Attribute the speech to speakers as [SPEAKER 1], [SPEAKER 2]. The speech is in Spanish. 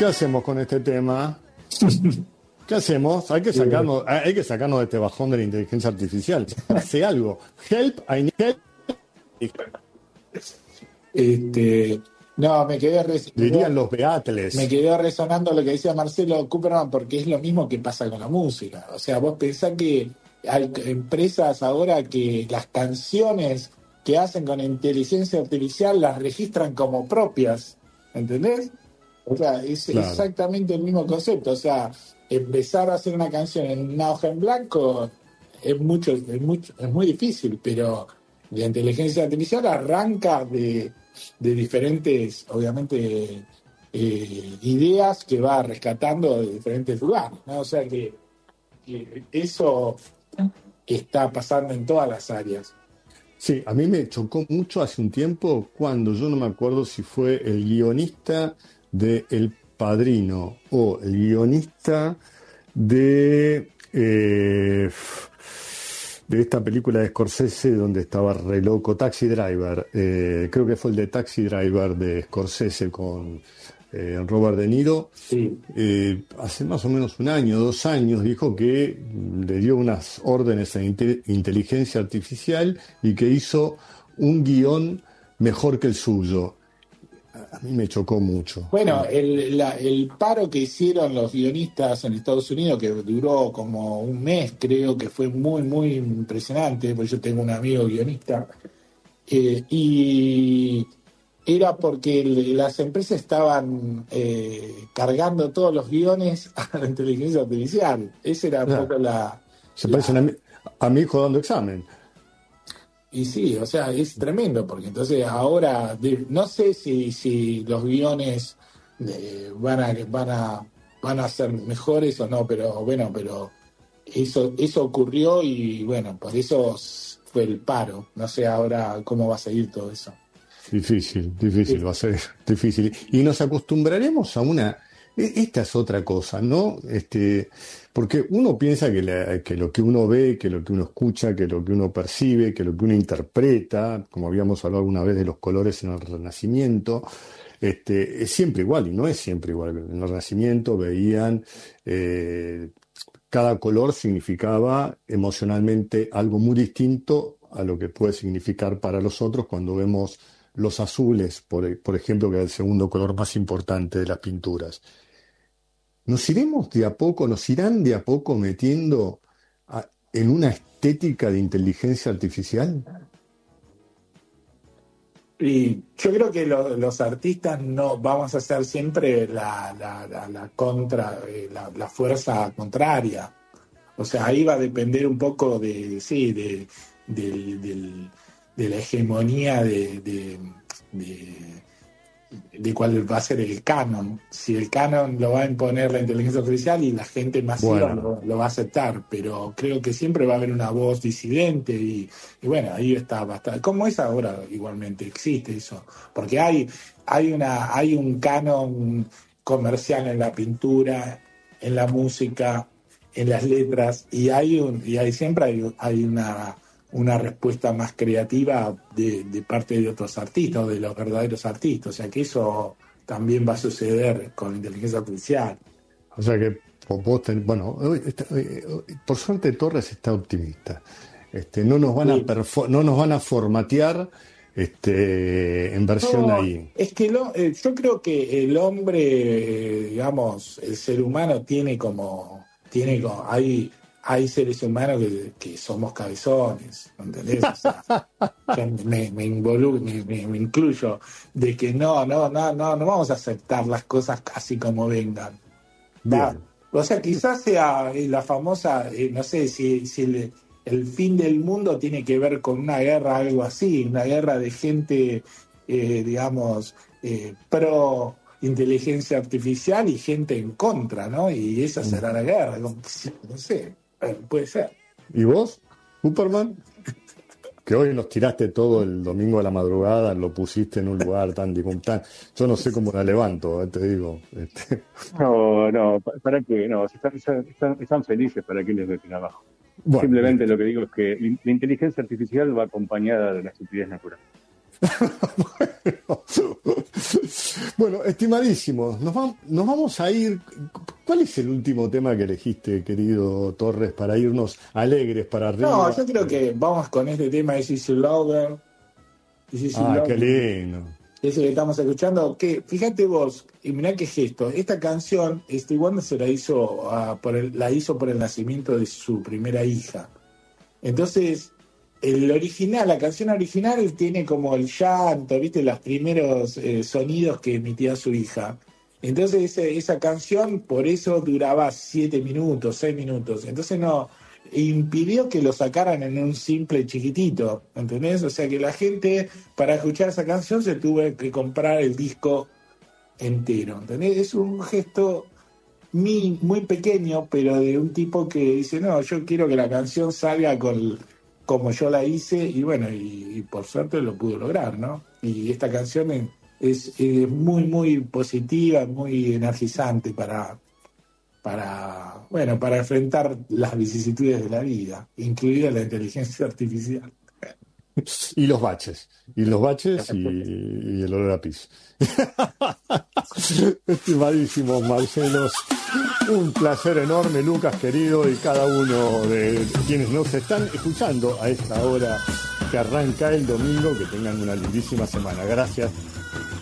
[SPEAKER 1] ¿qué hacemos con este tema? ¿Qué hacemos? Hay que sacarnos de este bajón de la inteligencia artificial. Hace algo. Help, I need help.
[SPEAKER 2] No,
[SPEAKER 1] Dirían los
[SPEAKER 2] me
[SPEAKER 1] Beatles.
[SPEAKER 2] quedó resonando lo que decía Marcelo Cooperman, porque es lo mismo que pasa con la música. O sea, vos pensás que hay empresas ahora que las canciones que hacen con inteligencia artificial las registran como propias, ¿entendés? O sea, es
[SPEAKER 1] Claro.
[SPEAKER 2] exactamente el mismo concepto. O sea, empezar a hacer una canción en una hoja en blanco es muy difícil, pero la inteligencia artificial arranca de diferentes, obviamente, ideas que va rescatando de diferentes lugares, ¿no? O sea que eso está pasando en todas las áreas.
[SPEAKER 1] Sí, a mí me chocó mucho hace un tiempo cuando yo no me acuerdo si fue el guionista de El Padrino o el guionista de esta película de Scorsese donde estaba re loco, Taxi Driver. Creo que fue el de Taxi Driver de Scorsese con Robert De Niro.
[SPEAKER 2] Sí.
[SPEAKER 1] Hace más o menos un año, 2 años, dijo que le dio unas órdenes a inteligencia artificial y que hizo un guión mejor que el suyo. A mí me chocó mucho.
[SPEAKER 2] Bueno, el paro que hicieron los guionistas en Estados Unidos, que duró como un mes, creo que fue muy, muy impresionante, porque yo tengo un amigo guionista, y era porque las empresas estaban cargando todos los guiones a la inteligencia artificial. Esa era
[SPEAKER 1] O
[SPEAKER 2] un
[SPEAKER 1] sea,
[SPEAKER 2] poco
[SPEAKER 1] se parecen
[SPEAKER 2] la.
[SPEAKER 1] a mi hijo dando examen.
[SPEAKER 2] Y sí, o sea, es tremendo, porque entonces ahora, no sé si los guiones van a ser mejores o no, pero bueno, pero eso ocurrió y bueno, por eso fue el paro. No sé ahora cómo va a seguir todo eso.
[SPEAKER 1] Difícil, va a ser difícil. Y nos acostumbraremos a una. Esta es otra cosa, ¿no? Porque uno piensa que lo que uno ve, que lo que uno escucha, que lo que uno percibe, que lo que uno interpreta, como habíamos hablado una vez de los colores en el Renacimiento, es siempre igual, y no es siempre igual. En el Renacimiento veían, cada color significaba emocionalmente algo muy distinto a lo que puede significar para los otros cuando vemos los azules, por ejemplo, que es el segundo color más importante de las pinturas. Nos irán de a poco metiendo en una estética de inteligencia artificial?
[SPEAKER 2] Y yo creo que los artistas no vamos a ser siempre la contra, la fuerza contraria. O sea, ahí va a depender un poco sí, de la hegemonía de cuál va a ser el canon. Si el canon lo va a imponer la inteligencia artificial y la gente masiva
[SPEAKER 1] Bueno,
[SPEAKER 2] lo va a aceptar, pero creo que siempre va a haber una voz disidente y bueno, ahí está bastante. Como es ahora igualmente, existe eso, porque hay un canon comercial en la pintura, en la música, en las letras, siempre hay una respuesta más creativa de parte de otros artistas o de los verdaderos artistas. O sea que eso también va a suceder con la inteligencia artificial.
[SPEAKER 1] o sea que bueno, por suerte Torres está optimista.
[SPEAKER 2] Sí.
[SPEAKER 1] No nos van a formatear en versión
[SPEAKER 2] No,
[SPEAKER 1] ahí.
[SPEAKER 2] es que yo creo que el hombre, digamos, el ser humano hay seres humanos que somos cabezones, ¿entendés? O sea, yo me incluyo de que no vamos a aceptar las cosas así como vengan. Va.
[SPEAKER 1] Bien.
[SPEAKER 2] O sea, quizás sea la famosa, no sé si el fin del mundo tiene que ver con una guerra, algo así, una guerra de gente, digamos, pro inteligencia artificial y gente en contra, ¿no? Y esa será la guerra, no sé, puede ser.
[SPEAKER 1] ¿Y vos, Superman? Que hoy nos tiraste todo el domingo a la madrugada, lo pusiste en un lugar tan. Yo no sé cómo la levanto, te digo.
[SPEAKER 3] No, no, ¿para qué? No, si están felices, ¿para qué les meten abajo?
[SPEAKER 1] Bueno,
[SPEAKER 3] Simplemente
[SPEAKER 1] listo.
[SPEAKER 3] lo que digo es que la inteligencia artificial va acompañada de la estupidez natural.
[SPEAKER 1] Bueno, bueno, estimadísimos, nos vamos a ir. ¿Cuál es el último tema que elegiste, querido Torres, para irnos alegres para
[SPEAKER 2] No,
[SPEAKER 1] arriba?
[SPEAKER 2] yo creo que vamos con este tema de Sissy Lover. Sissy
[SPEAKER 1] Ah, qué
[SPEAKER 2] Lover.
[SPEAKER 1] lindo.
[SPEAKER 2] Ese que estamos escuchando, que fíjate vos, y mirá qué gesto, esta canción, Stevie Wonder se la hizo, la hizo por el nacimiento de su primera hija. Entonces, el original, la canción original tiene como el llanto, ¿viste? Los primeros sonidos que emitía su hija. Entonces, esa canción, por eso duraba 7 minutos, 6 minutos. Entonces, no, impidió que lo sacaran en un simple chiquitito, ¿entendés? O sea que la gente, para escuchar esa canción, se tuvo que comprar el disco entero, ¿entendés? Es un gesto muy pequeño, pero de un tipo que dice, no, yo quiero que la canción salga como yo la hice, y bueno, y por suerte lo pudo lograr, ¿no? Y esta canción es muy positiva, muy energizante bueno, para enfrentar las vicisitudes de la vida, incluida la inteligencia artificial.
[SPEAKER 1] Y los baches y el olor a pis. Estimadísimos Marcelos, un placer enorme, Lucas querido, y cada uno de quienes nos están escuchando a esta hora que arranca el domingo, que tengan una lindísima semana. Gracias.